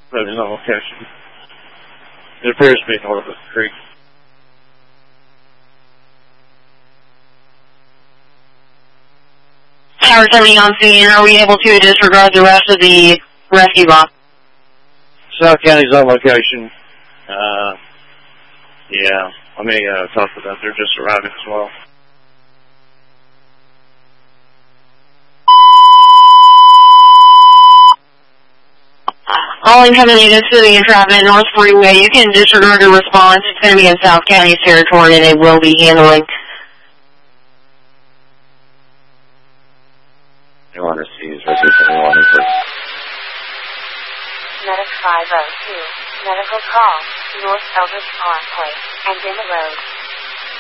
There's no location. It appears to be north of the creek. Tower 70 on scene. Are we able to disregard the rest of the rescue box? South County's on location. Yeah, let me talk to them. They're just arriving as well. All incoming units to the Entrapment North Freeway. You can disregard the response. It's going to be in South County's territory, and they will be handling. Anyone receives reducing anyone for Medic 502, medical call, North Eldridge Parkway, and in the road.